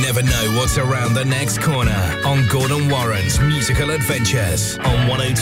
never know what's around the next corner on Gordon Warren's Musical Adventures on 102.